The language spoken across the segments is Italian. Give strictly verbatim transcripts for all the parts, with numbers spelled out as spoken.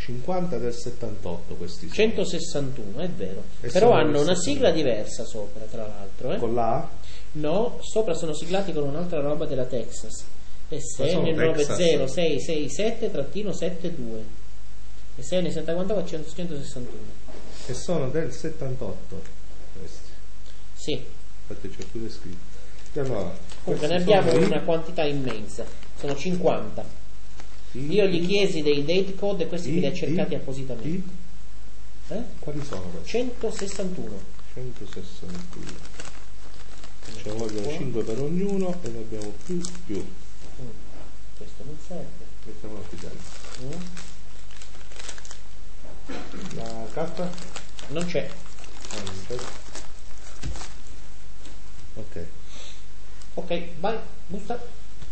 cinquanta del settantotto questi sono. centosessantuno, è vero. E Però sono hanno una questi sigla sono. diversa sopra, tra l'altro. Eh? Con la A? No, sopra sono siglati con un'altra roba della Texas. S N nove zero sei sei sette sette due. S N settantaquattro centosessantuno. E sono del settantotto questi. Sì. Infatti c'è pure scritto. E allora, comunque ne questi abbiamo sono una i- quantità immensa. Sono cinquanta. i- Io gli chiesi dei date code e questi i- me li ha cercati i- appositamente. i- Eh? Quali sono questi? centosessantuno. centosessantuno. Ci vogliono cinque per ognuno e ne abbiamo più più. Mm. Questo non serve. Mettiamolo qui dentro. Mm. La carta? Non c'è. Ah, non c'è. Ok. Ok, vai, busta.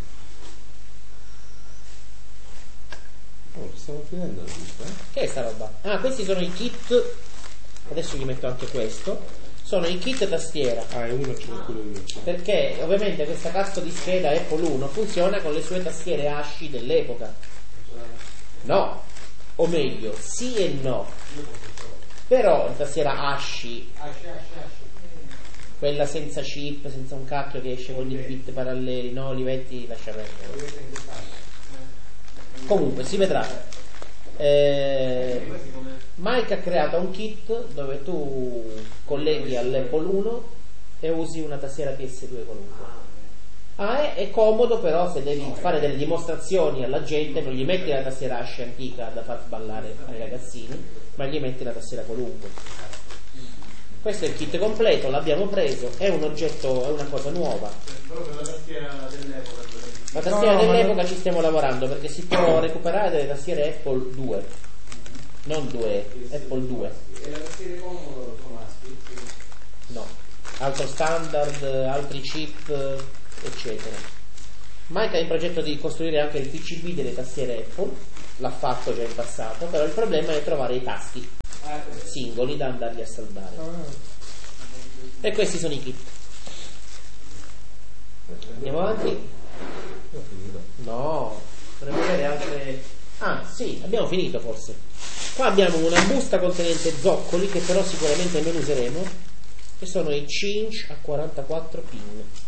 Oh, stiamo finendo la lista, eh? Che è sta roba? Ah, questi sono i kit. Adesso gli metto anche questo. Sono i kit tastiera. Ah, e uno ce l'ho pure io. Perché ovviamente questa cazzo di scheda Apple uno funziona con le sue tastiere ASCII dell'epoca. No, o meglio, sì e no. Però la tastiera ASCII, quella senza chip, senza un cacchio che esce con i bit paralleli, no, Olivetti lascia perdere. Comunque si vedrà. Eh, Mike ha creato un kit dove tu colleghi all'Apple uno e usi una tastiera P S due qualunque. Ah, è, è comodo, però se devi fare delle dimostrazioni alla gente non gli metti la tastiera ASCII antica da far ballare ai ragazzini, ma gli metti la tastiera qualunque. Questo è il kit completo, l'abbiamo preso, è un oggetto, è una cosa nuova. Proprio la tastiera dell'epoca. La tastiera No, dell'epoca ma- ci stiamo lavorando perché si può recuperare delle tastiere Apple due, non due, Apple due. E la tastiera comodo sono ASCII? No, altro standard, altri chip, eccetera. Mike ha in progetto di costruire anche il P C B delle tastiere Apple, l'ha fatto già in passato, però il problema è trovare i tasti singoli da andarli a saldare. E questi sono i kit. Andiamo avanti? No, dovremmo avere altre. Ah, sì, abbiamo finito forse. Qua abbiamo una busta contenente zoccoli che però sicuramente non useremo, che sono i cinch a quarantaquattro pin,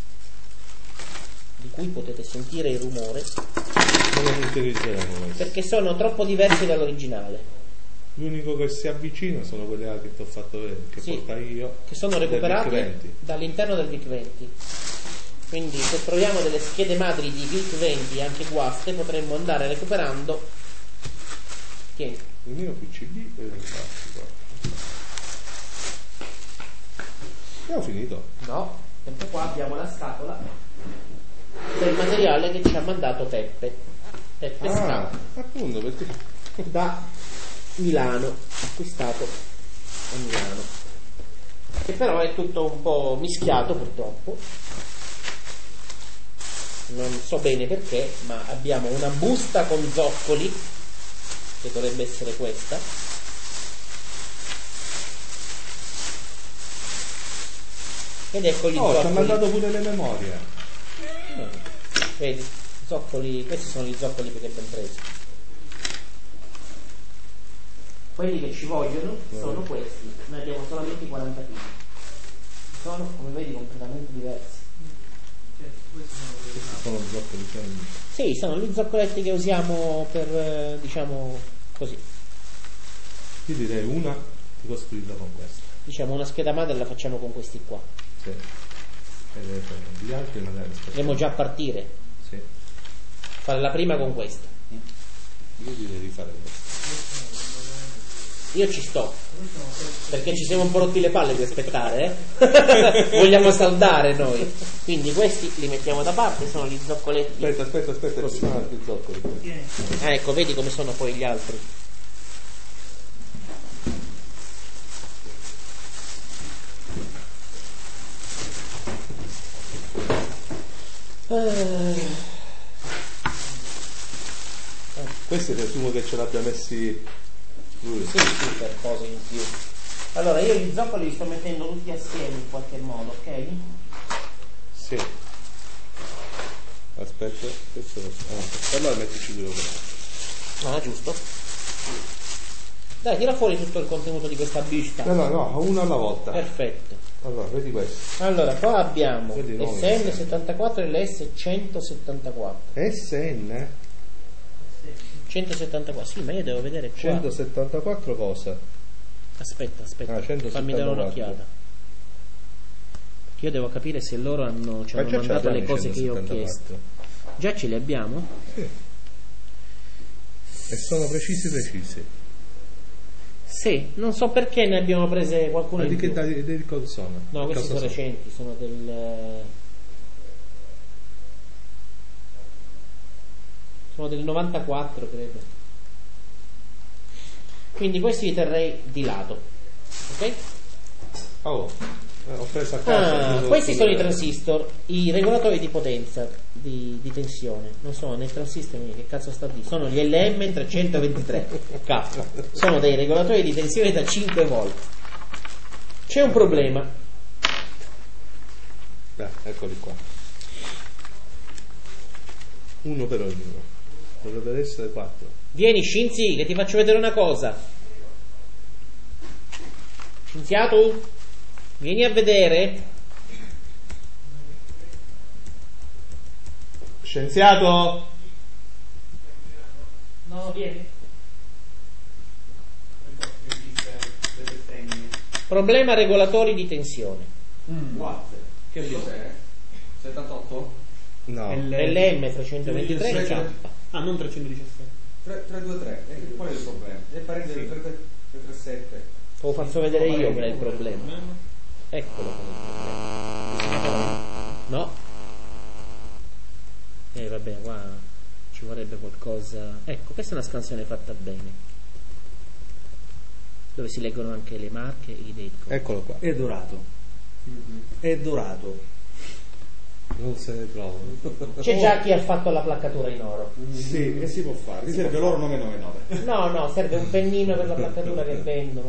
di cui potete sentire il rumore Non lo utilizzeremo questo. perché sono troppo diversi dall'originale, L'unico che si avvicina sono quelle là che ti ho fatto vedere, che Sì, porta io. che sono del recuperati VIC venti. dall'interno del VIC venti. Quindi se troviamo delle schede madri di VIC venti anche guaste potremmo andare recuperando. Tieni. Il mio P C B è il classico. Abbiamo finito. No, sempre qua abbiamo la scatola del materiale che ci ha mandato Peppe. Peppe Ah, Sca appunto, perché da Milano, acquistato a Milano. Che però è tutto un po' mischiato purtroppo. Non so bene perché, ma abbiamo una busta con zoccoli, che dovrebbe essere questa. Ed ecco gli oh, ci ha zoccoli. mandato pure le memorie. Eh, Vedi, zoccoli, questi sono gli zoccoli che abbiamo preso. Quelli che ci vogliono sono questi. Noi abbiamo solamente quaranta kg. Sono, come vedi, completamente diversi. Questi sono zoccoli semplici. Sì, sono gli zoccoletti che usiamo per, eh, diciamo, così. Io direi una di costruirla con questa. Diciamo, una scheda madre la facciamo con questi qua. Sì. E deve fare gli altri magari Potremmo già partire. Sì. Fare la prima con questa. Io direi di fare questo. Io ci sto, perché ci siamo un po' rotti le palle di aspettare, eh? Vogliamo saldare noi. Quindi questi li mettiamo da parte, sono gli zoccoletti. Aspetta, aspetta, aspetta, ci sono altri zoccoli. Ah, ecco, vedi come sono poi gli altri. Eh, Questi presumo che ce l'abbia messi lui. sì, sì, per cose in più. Allora, io gli zoccoli li sto mettendo tutti assieme in qualche modo, ok? Sì. Aspetta, questo lo so. Ah, allora mettici due questo. Ah, giusto. Dai, tira fuori tutto il contenuto di questa bista. No, no, no, uno alla volta. Perfetto. Allora, vedi questo. Allora, qua abbiamo Vedi, no, l'S N settantaquattro e l'S centosettantaquattro. S N centosettantaquattro, sì, ma io devo vedere qua. centosettantaquattro cosa? Aspetta, aspetta, Ah, centosettantaquattro. fammi dare un'occhiata. Io devo capire se loro hanno, ci Ma hanno già ce mandato le l'abbiamo i cose che io ho chiesto. centosettantaquattro. Già ce li abbiamo? Sì. E sono precisi precisi. Sì, non so perché ne abbiamo prese qualcuno Ma in di che più. di, di cosa sono? No, questi Cosa sono recenti, sono del sono del novantaquattro, credo. Quindi questi li terrei di lato. Ok? Oh, eh, ho preso a casa. Ah, questi sono i transistor, i regolatori di potenza, di, di tensione. Non sono né transistor né che cazzo sta di. Sono gli L M trecentoventitré K. Sono dei regolatori di tensione da cinque volt. C'è un problema. Eh, eccoli qua. Uno per ognuno. Dovrebbe essere quattro. Vieni Shinzi, che ti faccio vedere una cosa. Scienziato, vieni a vedere. Scienziato! No, vieni. Problema regolatori di tensione. Watt. Che cos'è? settantotto? No. L M trecentoventitré K. Ah, non trecentodiciassette. tre due tre. Eh, qual è il problema? È parente del tre tre sette. Te lo faccio vedere io qual è il problema. Eccolo qual è il problema. No. Eh vabbè, qua ci vorrebbe qualcosa. Ecco, questa è una scansione fatta bene, dove si leggono anche le marche e i date. Eccolo qua. È dorato. È dorato. Non se ne trova. C'è già chi ha fatto la placcatura in oro. Sì, che si può fare? Ti serve l'oro nove nove nove. No, no, serve un pennino per la placcatura che vendono.